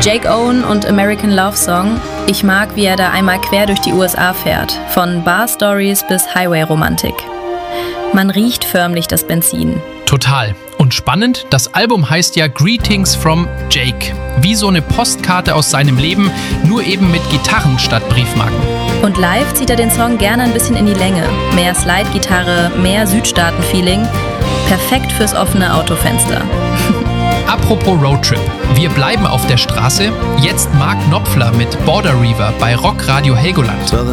Jake Owen und American Love Song. Ich mag, wie er da einmal quer durch die USA fährt, von Bar Stories bis Highway-Romantik. Man riecht förmlich das Benzin. Total. Und spannend, das Album heißt ja Greetings from Jake. Wie so eine Postkarte aus seinem Leben, nur eben mit Gitarren statt Briefmarken. Und live zieht er den Song gerne ein bisschen in die Länge. Mehr Slide-Gitarre, mehr Südstaaten-Feeling. Perfekt fürs offene Autofenster. Apropos Roadtrip. Wir bleiben auf der Straße. Jetzt Mark Knopfler mit Border Reaver bei Rock Radio Helgoland.